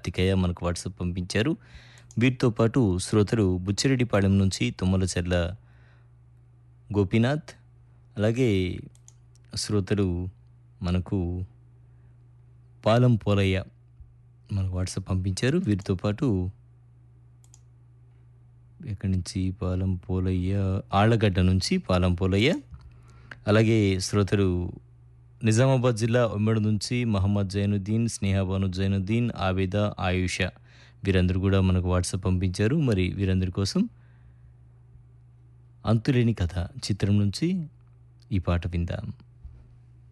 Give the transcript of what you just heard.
కార్తికేయ మనకు వాట్సాప్ పంపించారు. వీరితో పాటు శ్రోతలు బుచ్చిరెడ్డిపాళెం నుంచి తుమ్మలచెర్ల గోపీనాథ్, అలాగే శ్రోతలు మనకు పాలం పోలయ్య మనకు వాట్సాప్ పంపించారు. వీరితో పాటు ఎక్కడి నుంచి పాలం పోలయ్య, ఆళ్లగడ్డ నుంచి పాలం పోలయ్య, అలాగే శ్రోతలు నిజామాబాద్ జిల్లా ఉమ్మడి నుంచి మహమ్మద్ జైనుద్దీన్, స్నేహాబాను జైనుద్దీన్, ఆబిద, ఆయుష వీరందరూ కూడా మనకు వాట్సాప్ పంపించారు. మరి వీరందరి కోసం అంతులేని కథ చిత్రం నుంచి ఈ పాట విందాం.